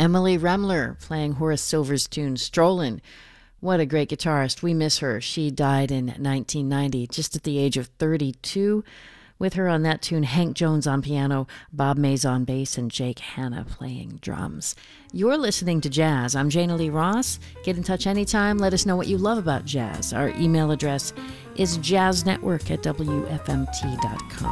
Emily Remler playing Horace Silver's tune Strollin'. What a great guitarist. We miss her. She died in 1990, just at the age of 32. With her on that tune, Hank Jones on piano, Bob Mays on bass, and Jake Hanna playing drums. You're listening to Jazz. I'm Jana Lee Ross. Get in touch anytime. Let us know what you love about jazz. Our email address is jazznetwork@wfmt.com.